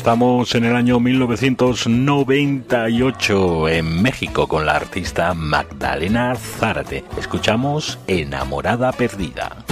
Estamos en el año 1998 en México con la artista Magdalena Zárate. Escuchamos Enamorada Perdida.